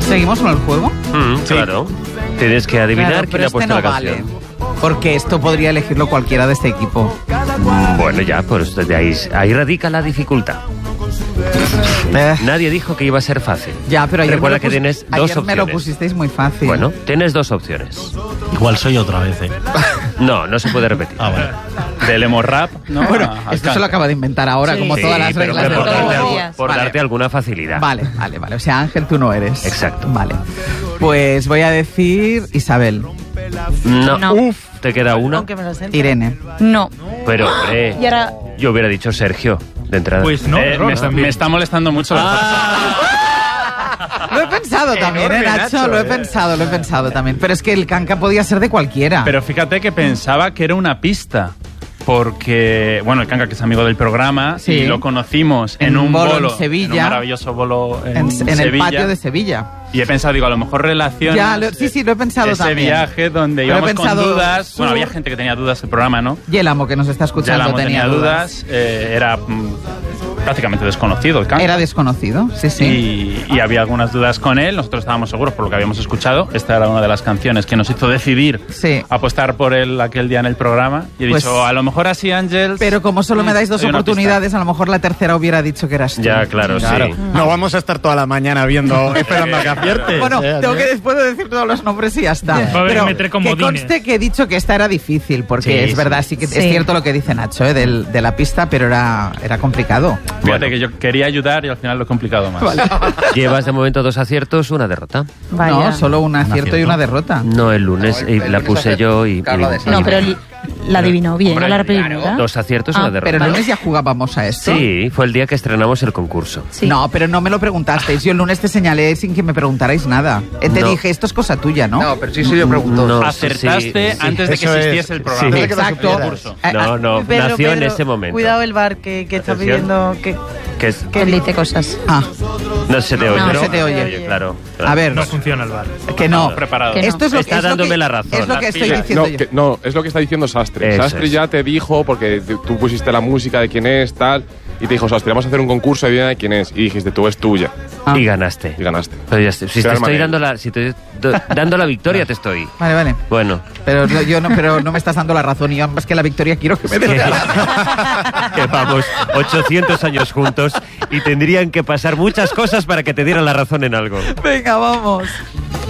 ¿Seguimos con el juego? Sí. Claro. Tienes que adivinar quién ha puesto la canción. Porque esto podría elegirlo cualquiera de este equipo. Bueno, ya, pues de ahí radica la dificultad. Nadie dijo que iba a ser fácil. Ya, pero ayer recuerda que tienes dos opciones. Me lo pusisteis muy fácil. Bueno, tienes dos opciones. Igual soy otra vez, ¿eh? No se puede repetir. Bueno. Del emo rap, ¿no? Bueno, esto se lo acaba de inventar ahora, como todas las reglas de por darte alguna facilidad. Vale. O sea, Ángel, tú no eres. Exacto. Vale. Pues voy a decir Isabel. No. ¿Te queda una? Irene. No. Pero, hombre, yo hubiera dicho Sergio, de entrada. Pues no, me está molestando mucho Lo he pensado también, Nacho, lo he pensado también. Pero es que el canca podía ser de cualquiera. Pero fíjate que pensaba que era una pista. Porque, bueno, el canca, que es amigo del programa, sí, y lo conocimos en un bolo en Sevilla, en un maravilloso bolo en Sevilla, el patio de Sevilla. Y he pensado, digo, a lo mejor relaciona lo he pensado ese también. Viaje donde íbamos con dudas. Bueno, había gente que tenía dudas del programa, ¿no? Y el amo que nos está escuchando tenía dudas. Era prácticamente desconocido el canca. Era desconocido, sí. Y había algunas dudas con él. Nosotros estábamos seguros por lo que habíamos escuchado. Esta era una de las canciones que nos hizo decidir apostar por él aquel día en el programa. Y he dicho, a lo mejor así, Ángel. Pero como solo me dais dos oportunidades, a lo mejor la tercera hubiera dicho que eras tú. Ya, claro. Sí. No vamos a estar toda la mañana esperando a que acierte. Bueno, tengo que después de decir todos los nombres y ya está. Pero que conste que he dicho que esta era difícil, porque es verdad, sí que es cierto lo que dice Nacho, de la pista, pero era complicado. Fíjate que yo quería ayudar y al final lo he complicado más. Vale. Llevas de momento 2 aciertos, 1 derrota. Vaya. No, solo un acierto y una derrota. No, el lunes la puse yo y... No, pero la adivinó bien, ¿no? La primera. 2 aciertos, 1 derrota. Pero el lunes ya jugábamos a esto. Sí, fue el día que estrenamos el concurso. Sí. No, pero no me lo preguntasteis. Yo el lunes te señalé sin que me preguntarais nada. Te dije, esto es cosa tuya, ¿no? No, pero sí yo pregunto. No, acertaste antes de que existiese el programa. Sí. Exacto. No, nació en ese momento. Cuidado el bar que está pidiendo que él dice cosas. No se te oye. No se te oye. Claro. A ver. No funciona el bar. Que no. Preparado. Esto es lo está dándome la razón. Es lo que estoy diciendo yo. No, es lo que está diciendo Sastre. Eso Sastre ya te dijo, porque tú pusiste la música de quién es, tal, y te dijo, Sastre, vamos a hacer un concurso de de quién es. Y dijiste, tú es tuya. Y ganaste. Pero ya, si te estoy dando la victoria, te estoy. Vale. Bueno. Pero no me estás dando la razón, y yo más que la victoria quiero que me des la razón. Que vamos 800 años juntos y tendrían que pasar muchas cosas para que te dieran la razón en algo. Venga, vamos.